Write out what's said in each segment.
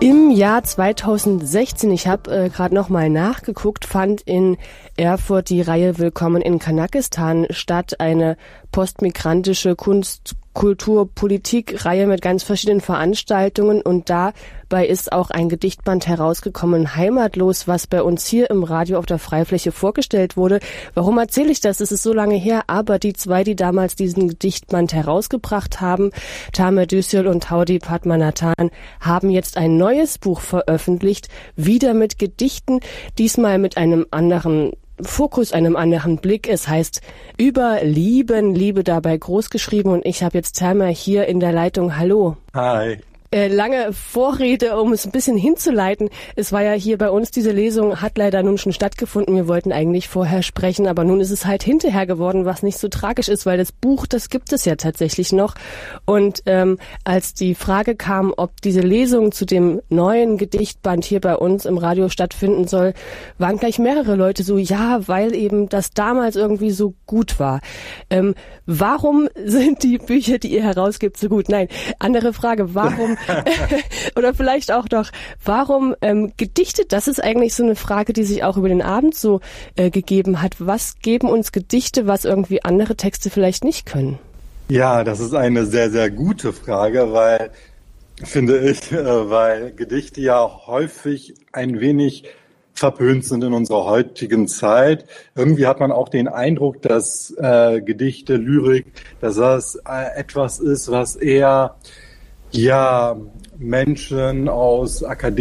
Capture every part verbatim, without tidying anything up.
Im Jahr zweitausendsechzehn, ich habe äh, gerade nochmal nachgeguckt, fand in Erfurt die Reihe Willkommen in Kanakistan statt, eine postmigrantische Kunst, Kultur, Politik Reihe mit ganz verschiedenen Veranstaltungen, und dabei ist auch ein Gedichtband herausgekommen, Heimatlos, was bei uns hier im Radio auf der Freifläche vorgestellt wurde. Warum erzähle ich das? Es ist so lange her, aber die zwei, die damals diesen Gedichtband herausgebracht haben, Tamer Düssel und Taudi Padmanathan, haben jetzt ein neues Buch veröffentlicht, wieder mit Gedichten, diesmal mit einem anderen Fokus, einem anderen Blick. Es heißt Überlieben, Liebe dabei groß geschrieben, und ich habe jetzt Tamer hier in der Leitung. Hallo. Hi. Äh, lange Vorrede, um es ein bisschen hinzuleiten. Es war ja hier bei uns, diese Lesung hat leider nun schon stattgefunden. Wir wollten eigentlich vorher sprechen, aber nun ist es halt hinterher geworden, was nicht so tragisch ist, weil das Buch, das gibt es ja tatsächlich noch. Und ähm, als die Frage kam, ob diese Lesung zu dem neuen Gedichtband hier bei uns im Radio stattfinden soll, waren gleich mehrere Leute so, ja, weil eben das damals irgendwie so gut war. Ähm, warum sind die Bücher, die ihr herausgibt, so gut? Nein, andere Frage, warum oder vielleicht auch doch, warum ähm, Gedichte? Das ist eigentlich so eine Frage, die sich auch über den Abend so äh, gegeben hat. Was geben uns Gedichte, was irgendwie andere Texte vielleicht nicht können? Ja, das ist eine sehr, sehr gute Frage, weil, finde ich, äh, weil Gedichte ja häufig ein wenig verpönt sind in unserer heutigen Zeit. Irgendwie hat man auch den Eindruck, dass äh, Gedichte, Lyrik, dass das äh, etwas ist, was eher ja, Menschen aus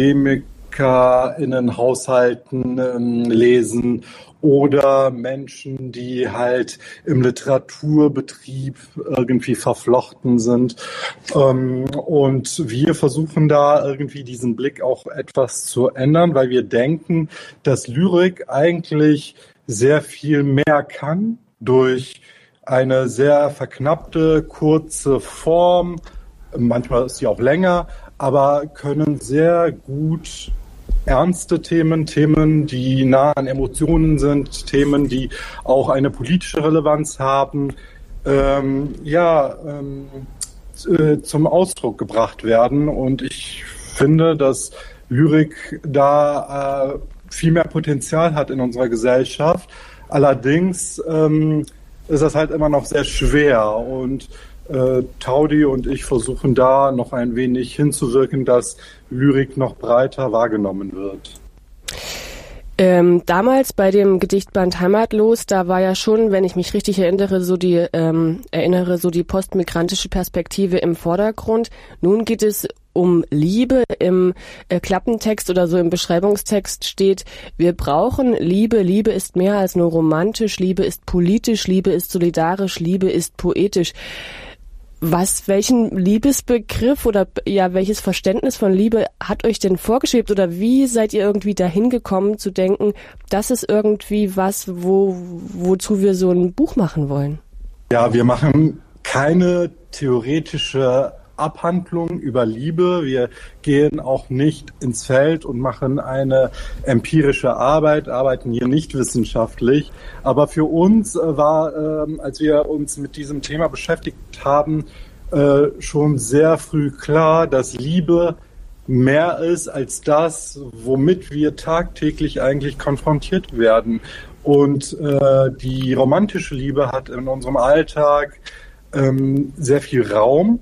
AkademikerInnen-Haushalten ähm, lesen oder Menschen, die halt im Literaturbetrieb irgendwie verflochten sind. Ähm, und wir versuchen da irgendwie diesen Blick auch etwas zu ändern, weil wir denken, dass Lyrik eigentlich sehr viel mehr kann durch eine sehr verknappte, kurze Form. Manchmal ist sie auch länger, aber können sehr gut ernste Themen, Themen, die nah an Emotionen sind, Themen, die auch eine politische Relevanz haben, ähm, ja, ähm, äh, zum Ausdruck gebracht werden. Und ich finde, dass Lyrik da äh, viel mehr Potenzial hat in unserer Gesellschaft. Allerdings ähm, ist das halt immer noch sehr schwer, und Äh, Taudi und ich versuchen da noch ein wenig hinzuwirken, dass Lyrik noch breiter wahrgenommen wird. Ähm, damals bei dem Gedichtband Heimatlos, da war ja schon, wenn ich mich richtig erinnere, so die ähm, erinnere, so die postmigrantische Perspektive im Vordergrund. Nun geht es um Liebe. Im äh, Klappentext oder so im Beschreibungstext steht: Wir brauchen Liebe. Liebe ist mehr als nur romantisch. Liebe ist politisch. Liebe ist solidarisch. Liebe ist poetisch. Was, welchen Liebesbegriff oder ja, welches Verständnis von Liebe hat euch denn vorgeschwebt, oder wie seid ihr irgendwie dahin gekommen zu denken, das ist irgendwie was, wo, wozu wir so ein Buch machen wollen? Ja, wir machen keine theoretische Abhandlung über Liebe. Wir gehen auch nicht ins Feld und machen eine empirische Arbeit, arbeiten hier nicht wissenschaftlich. Aber für uns äh, war, äh, als wir uns mit diesem Thema beschäftigt haben, äh, schon sehr früh klar, dass Liebe mehr ist als das, womit wir tagtäglich eigentlich konfrontiert werden. Und äh, die romantische Liebe hat in unserem Alltag ähm, sehr viel Raum.